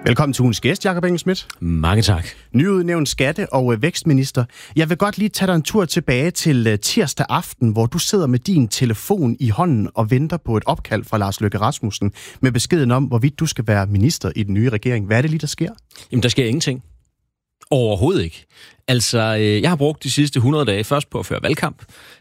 Velkommen til ugens gæst, Jakob Engel-Schmidt. Mange tak. Nyudnævnt skatte- og vækstminister. Jeg vil godt lige tage dig en tur tilbage til tirsdag aften, hvor du sidder med din telefon i hånden og venter på et opkald fra Lars Løkke Rasmussen med beskeden om, hvorvidt du skal være minister i den nye regering. Hvad er det lige, der sker? Jamen, der sker ingenting. Overhovedet ikke. Altså, jeg har brugt de sidste 100 dage først på at føre valgkamp,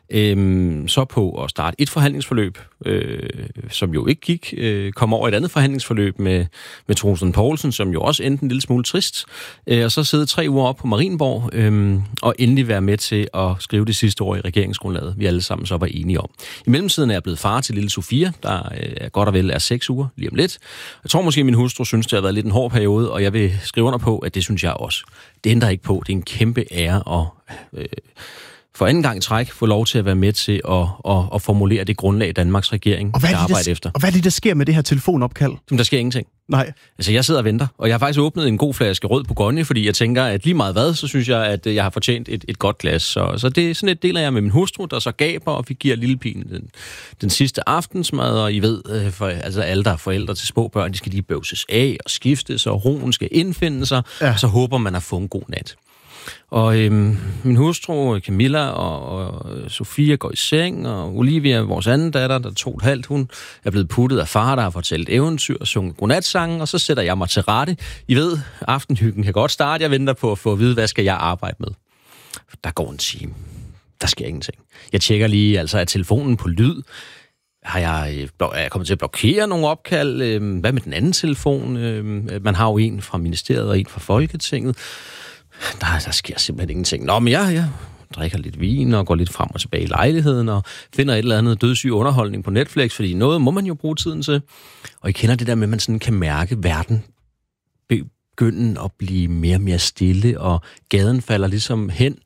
så på at starte et forhandlingsforløb, som jo ikke gik, kom over et andet forhandlingsforløb med Troels Lund Poulsen, som jo også endte en lille smule trist, og så sidde 3 uger op på Marienborg, og endelig være med til at skrive det sidste år i regeringsgrundlaget, vi alle sammen så var enige om. I mellemtiden er jeg blevet far til lille Sofia, der godt og vel er 6 uger lige om lidt. Jeg tror måske, min hustru synes, det har været lidt en hård periode, og jeg vil skrive under på, at det synes jeg også. Det ændrer ikke på. Det er en kæmpe ære at for anden gang i træk få lov til at være med til at formulere det grundlag, Danmarks regering skal arbejde efter. Og hvad er det, der sker med det her telefonopkald? Jamen, der sker ingenting. Nej. Altså, jeg sidder og venter, og jeg har faktisk åbnet en god flaske rød Bourgogne, fordi jeg tænker, at lige meget hvad, så synes jeg, at jeg har fortjent et godt glas. Så det er sådan et deler jeg med min hustru, der så gaber, og vi giver lille pigen den sidste aftensmad, og I ved, altså alle, der er forældre til små børn, de skal lige bøvses af og skiftes, og roen skal indfinde sig, og så håber man at få en god nat. Og min hustru, Camilla og Sofia går i seng, og Olivia, vores anden datter, der er 2,5, hun er blevet puttet af far, der har fortalt eventyr og sunget godnatsange, og så sætter jeg mig til rette. I ved, aftenhyggen kan godt starte, jeg venter på at få at vide, hvad skal jeg arbejde med. Der går en time. Der sker ingenting. Jeg tjekker lige, altså er telefonen på lyd? Er jeg kommet til at blokere nogle opkald? Hvad med den anden telefon? Man har jo en fra ministeriet og en fra Folketinget. Der sker simpelthen ingenting. Nå, men jeg drikker lidt vin og går lidt frem og tilbage i lejligheden og finder et eller andet dødssyg underholdning på Netflix, fordi noget må man jo bruge tiden til. Og I kender det der med, at man sådan kan mærke verden begynde at blive mere og mere stille, og gaden falder ligesom hen.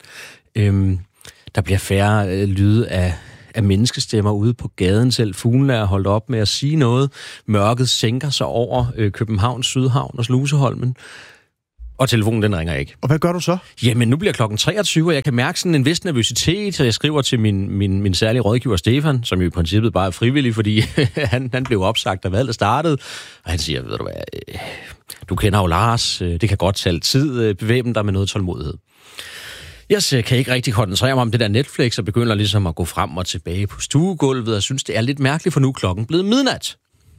Der bliver færre lyde af menneskestemmer ude på gaden. Selv fuglene er holdt op med at sige noget. Mørket sænker sig over Københavns Sydhavn og Sluseholmen. Og telefonen, den ringer ikke. Og hvad gør du så? Jamen, nu bliver klokken 23, og jeg kan mærke sådan en vis nervøsitet, så jeg skriver til min særlige rådgiver Stefan, som jo i princippet bare er frivillig, fordi han blev opsagt, da valget startede. Og han siger, ved du hvad, du kender jo Lars, det kan godt tage tid, bevæbne dig med noget tålmodighed. Jeg kan ikke rigtig koncentrere mig om det der Netflix, og begynder ligesom at gå frem og tilbage på stuegulvet, og synes, det er lidt mærkeligt, for nu er klokken blevet midnat.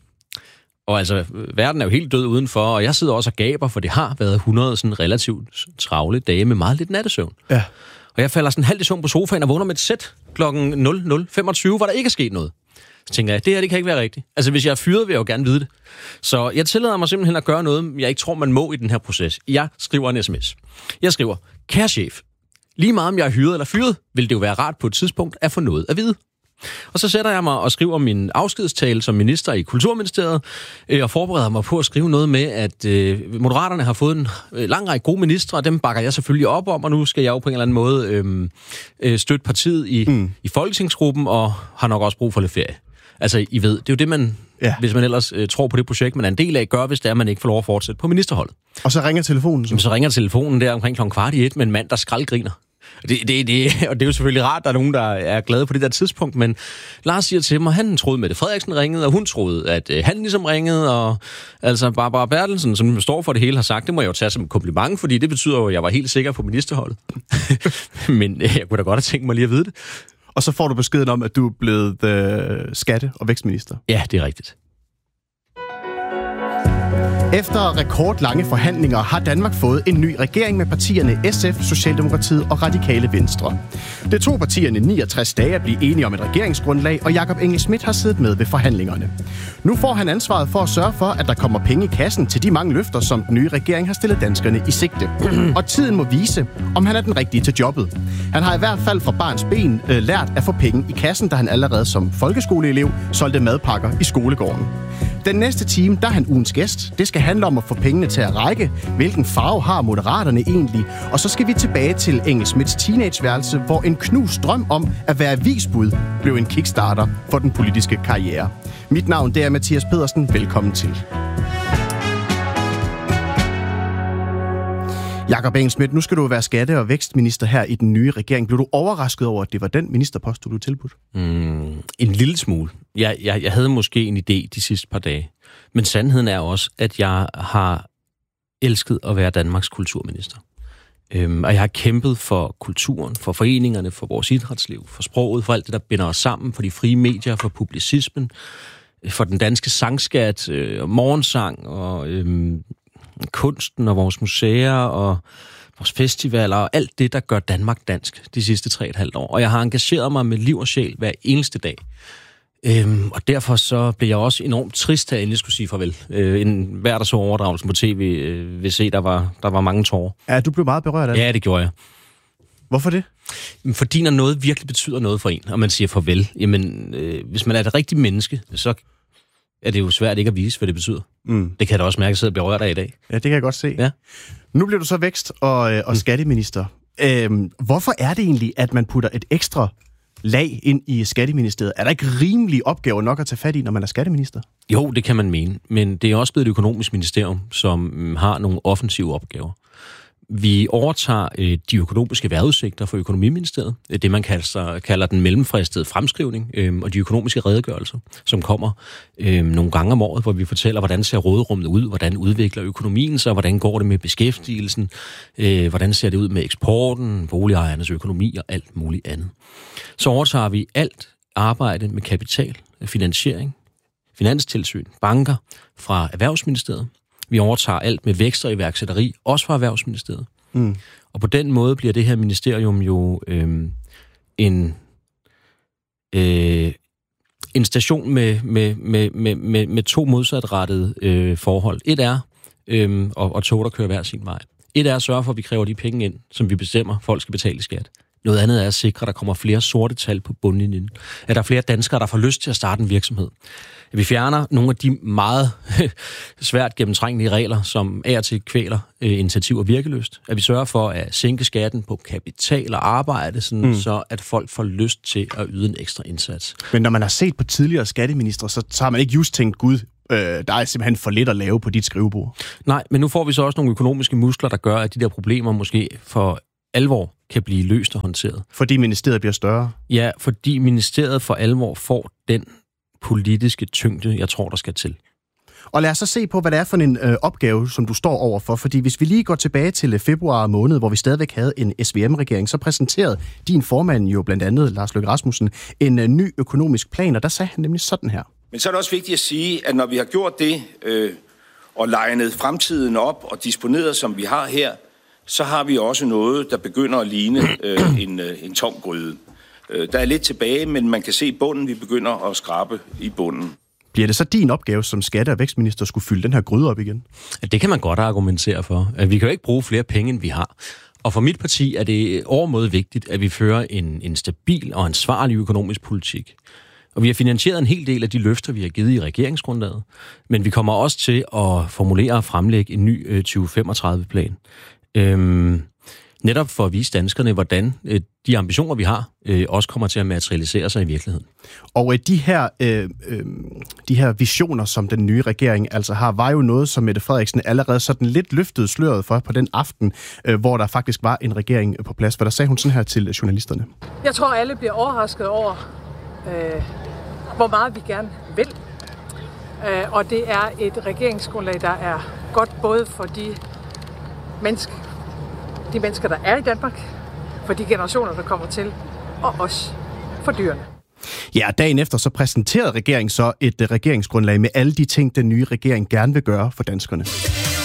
Og altså, verden er jo helt død udenfor, og jeg sidder også og gaber, for det har været 100 sådan relativt travle dage med meget lidt nattesøvn. Ja. Og jeg falder sådan halvt i søvn på sofaen og vågner med et sæt klokken 00.25, hvor der ikke er sket noget. Så tænker jeg, det kan ikke være rigtigt. Altså, hvis jeg er fyret, vil jeg jo gerne vide det. Så jeg tillader mig simpelthen at gøre noget, jeg ikke tror, man må i den her proces. Jeg skriver en sms. Jeg skriver, kære chef, lige meget om jeg er hyret eller fyret, vil det jo være rart på et tidspunkt at få noget at vide. Og så sætter jeg mig og skriver min afskedstale som minister i Kulturministeriet, og forbereder mig på at skrive noget med, at Moderaterne har fået en lang række gode ministre, og dem bakker jeg selvfølgelig op om, og nu skal jeg jo på en eller anden måde støtte partiet i folketingsgruppen, og har nok også brug for lidt ferie. Altså, I ved, det er jo det, man, hvis man ellers tror på det projekt, man er en del af, gør, hvis det er, man ikke får lov at fortsætte på ministerholdet. Og så ringer telefonen? Så ringer telefonen der omkring 12:15 med en mand, der skraldgriner. Og det er jo selvfølgelig rart, der er nogen, der er glade på det der tidspunkt, men Lars siger til mig, han troede, Mette Frederiksen ringede, og hun troede, at han ligesom ringede, og altså Barbara Bertelsen, som står for det hele, har sagt, det må jeg jo tage som et kompliment, fordi det betyder jo, at jeg var helt sikker på ministerholdet. Men jeg kunne da godt have tænkt mig lige at vide det. Og så får du beskeden om, at du er blevet skatte- og vækstminister. Ja, det er rigtigt. Efter rekordlange forhandlinger har Danmark fået en ny regering med partierne SF, Socialdemokratiet og Radikale Venstre. Det tog partierne 69 dage at blive enige om et regeringsgrundlag, og Jakob Engel-Schmidt har siddet med ved forhandlingerne. Nu får han ansvaret for at sørge for, at der kommer penge i kassen til de mange løfter, som den nye regering har stillet danskerne i sigte. Og tiden må vise, om han er den rigtige til jobbet. Han har i hvert fald fra barns ben lært at få penge i kassen, da han allerede som folkeskoleelev solgte madpakker i skolegården. Den næste time, der er han ugens gæst. Det skal handle om at få pengene til at række. Hvilken farve har Moderaterne egentlig? Og så skal vi tilbage til Engel-Schmidts teenageværelse, hvor en knust drøm om at være avisbud blev en kickstarter for den politiske karriere. Mit navn, det er Mathias Pedersen. Velkommen til. Jakob Engel-Schmidt, nu skal du være skatte- og vækstminister her i den nye regering. Blev du overrasket over, at det var den ministerpost, du blev tilbudt? En lille smule. Jeg havde måske en idé de sidste par dage. Men sandheden er også, at jeg har elsket at være Danmarks kulturminister. Og jeg har kæmpet for kulturen, for foreningerne, for vores idrætsliv, for sproget, for alt det, der binder os sammen, for de frie medier, for publicismen, for den danske sangskat, morgensang og kunsten og vores museer og vores festivaler og alt det, der gør Danmark dansk de sidste 3,5 år. Og jeg har engageret mig med liv og sjæl hver eneste dag. Og derfor så blev jeg også enormt trist, at jeg endelig skulle sige farvel. Hver der så overdragelsen på tv vil se, der var mange tårer. Ja, du blev meget berørt af det. Ja, det gjorde jeg. Hvorfor det? Fordi når noget virkelig betyder noget for en, og man siger farvel, jamen, hvis man er et rigtigt menneske, så er det jo svært ikke at vise, hvad det betyder. Det kan jeg da også mærke, at jeg sidder berørt af i dag. Ja, det kan jeg godt se. Ja. Nu bliver du så vækst- og skatteminister. Hvorfor er det egentlig, at man putter et ekstra lag ind i Skatteministeriet? Er der ikke rimelige opgaver nok at tage fat i, når man er skatteminister? Jo, det kan man mene, men det er også blevet et økonomisk ministerium, som har nogle offensive opgaver. Vi overtager de økonomiske vejrudsigter for Økonomiministeriet, det man kalder den mellemfristede fremskrivning, og de økonomiske redegørelser, som kommer nogle gange om året, hvor vi fortæller, hvordan ser råderummet ud, hvordan udvikler økonomien sig, hvordan går det med beskæftigelsen, hvordan ser det ud med eksporten, boligejernes økonomi og alt muligt andet. Så overtager vi alt arbejde med kapital, finansiering, finanstilsyn, banker fra Erhvervsministeriet. Vi overtager alt med vækst og iværksætteri, også fra Erhvervsministeriet. Og på den måde bliver det her ministerium jo en station med to modsatrettede forhold. Et er og tog, der kører hver sin vej. Et er at sørge for, at vi kræver de penge ind, som vi bestemmer, folk skal betale i skat. Noget andet er at sikre, at der kommer flere sorte tal på bundlinjen. At der er flere danskere, der får lyst til at starte en virksomhed. At vi fjerner nogle af de meget svært gennemtrængelige regler, som af og til kvæler initiativ og virkelyst. At vi sørger for at sænke skatten på kapital og arbejde, sådan, så at folk får lyst til at yde en ekstra indsats. Men når man har set på tidligere skatteministre, så har man ikke just tænkt, gud, der er simpelthen for lidt at lave på dit skrivebord. Nej, men nu får vi så også nogle økonomiske muskler, der gør, at de der problemer måske for alvor kan blive løst og håndteret. Fordi ministeriet bliver større? Ja, fordi ministeriet for alvor får den politiske tyngde, jeg tror, der skal til. Og lad os så se på, hvad det er for en opgave, som du står overfor. Fordi hvis vi lige går tilbage til februar måned, hvor vi stadigvæk havde en SVM-regering, så præsenterede din formand jo blandt andet, Lars Løkke Rasmussen, en ny økonomisk plan, og der sagde han nemlig sådan her. Men så er det også vigtigt at sige, at når vi har gjort det og legnet fremtiden op og disponeret, som vi har her, så har vi også noget, der begynder at ligne en tom gryde. Der er lidt tilbage, men man kan se bunden, vi begynder at skrabe i bunden. Bliver det så din opgave som skatte- og vækstminister skulle fylde den her gryde op igen? Det kan man godt argumentere for. Vi kan jo ikke bruge flere penge, end vi har. Og for mit parti er det overmåde vigtigt, at vi fører en stabil og ansvarlig økonomisk politik. Og vi har finansieret en hel del af de løfter, vi har givet i regeringsgrundlaget. Men vi kommer også til at formulere og fremlægge en ny 2035-plan. Netop for at vise danskerne, hvordan de ambitioner, vi har, også kommer til at materialisere sig i virkeligheden. Og de her visioner, som den nye regering altså har, var jo noget, som Mette Frederiksen allerede sådan lidt løftede sløret for på den aften, hvor der faktisk var en regering på plads. For der sagde hun sådan her til journalisterne. Jeg tror, alle bliver overrasket over, hvor meget vi gerne vil. Og det er et regeringsgrundlag, der er godt både for de mennesker, der er i Danmark, for de generationer, der kommer til, og også for dyrene. Ja, dagen efter så præsenterede regeringen så et regeringsgrundlag med alle de ting, den nye regering gerne vil gøre for danskerne.